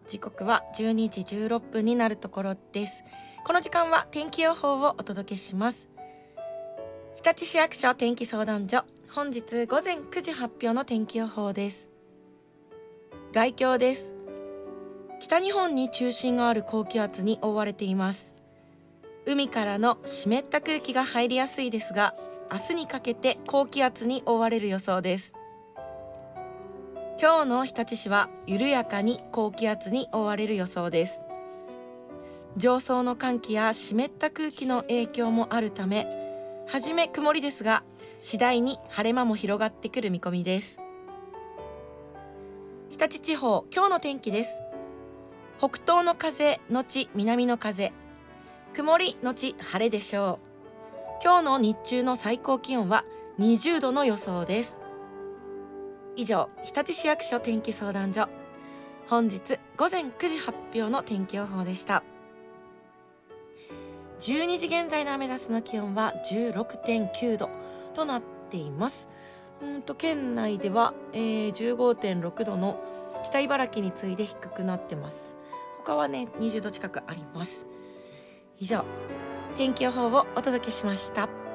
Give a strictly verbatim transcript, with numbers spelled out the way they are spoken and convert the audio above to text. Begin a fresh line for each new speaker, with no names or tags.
時刻はじゅうにじじゅうろっぷんになるところです。この時間は天気予報をお届けします。日立市役所天気相談所、本日午前くじ発表の天気予報です。概況です。北日本に中心がある高気圧に覆われています。海からの湿った空気が入りやすいですが、明日にかけて高気圧に覆われる予想です。今日の日立市は緩やかに高気圧に覆われる予想です。上層の寒気や湿った空気の影響もあるため、はじめ曇りですが次第に晴れ間も広がってくる見込みです。日立地方、今日の天気です。北東の風のち南の風、曇りのち晴れでしょう。今日の日中の最高気温はにじゅうどの予想です。以上、日立市役所天気相談所、本日午前くじ発表の天気予報でした。じゅうにじ現在のアメダスの気温は じゅうろくてんきゅうどとなっています。うんと県内では、えー、じゅうごてんろくどの北茨城に次いで低くなってます。他はねにじゅうど近くあります。以上、天気予報をお届けしました。